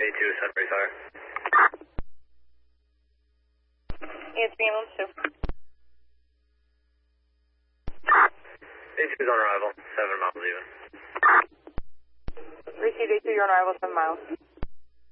A2, Sudbury Fire. It's ambulance 2. A2's on arrival, 7 miles even. Received A2, you're on arrival, 7 miles.